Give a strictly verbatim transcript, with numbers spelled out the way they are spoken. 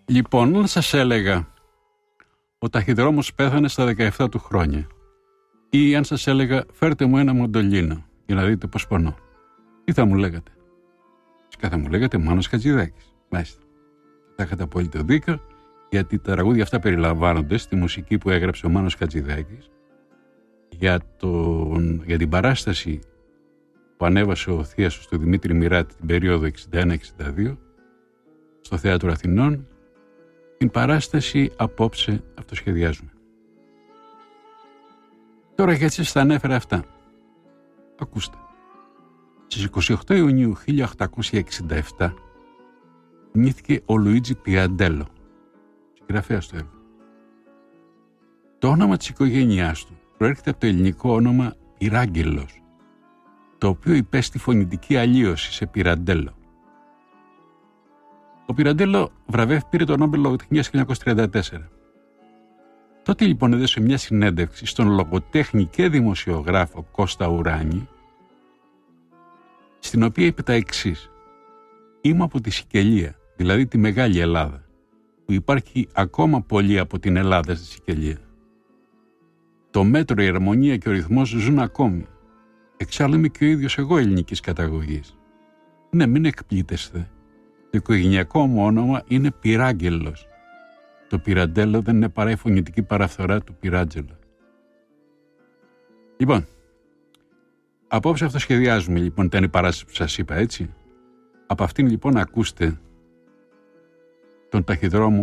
Λοιπόν, αν σας έλεγα ο ταχυδρόμος πέθανε στα δεκαεπτά του χρόνια, ή αν σας έλεγα φέρτε μου ένα μοντολίνο για να δείτε πως πονώ, τι θα μου λέγατε? Φυσικά θα μου λέγατε Μάνος Χατζηδάκης. Μάλιστα. Θα είχατε απόλυτο δίκιο, γιατί τα τραγούδια αυτά περιλαμβάνονται στη μουσική που έγραψε ο Μάνος Χατζηδάκης για, τον, για την παράσταση που ανέβασε ο θείασος του Δημήτρη Μηράτη την περίοδο εξήντα ένα εξήντα δύο στο Θέατρο Αθηνών, την παράσταση «Απόψε αυτοσχεδιάζουμε». Τώρα γιατί σας τα ανέφερα αυτά? Ακούστε. Στις είκοσι οκτώ Ιουνίου χίλια οκτακόσια εξήντα επτά γεννήθηκε ο Λουίτζι Πιραντέλο, συγγραφέας του έργου. Το όνομα της οικογένειάς του προέρχεται από το ελληνικό όνομα Πυράγγελος, το οποίο υπέστη φωνητική αλλίωση σε Πυραντέλο. Ο Πυραντέλο βραβεύει πήρε το Νόμπελ Λογοτεχνίας χίλια εννιακόσια τριάντα τέσσερα. Τότε λοιπόν έδωσε μια συνέντευξη στον λογοτέχνη και δημοσιογράφο Κώστα Ουράνη, στην οποία είπε τα εξής: «Είμαι από τη Σικελία, δηλαδή τη Μεγάλη Ελλάδα, που υπάρχει ακόμα πολύ από την Ελλάδα στη Σικελία. Το μέτρο, η αρμονία και ο ρυθμός ζουν ακόμη. Εξάλλου είμαι και ο ίδιος εγώ ελληνικής καταγωγής. Ναι, μην εκπλήτεστε. Το οικογενειακό μου όνομα είναι Πυράγγελος. Το Πυραντέλο δεν είναι παρά η φωνητική παραφθορά του Πυράτζελο». Λοιπόν, απόψε αυτοσχεδιάζουμε, λοιπόν, ήταν η παράσταση που σας είπα, έτσι. Από αυτήν λοιπόν ακούστε τον ταχυδρόμο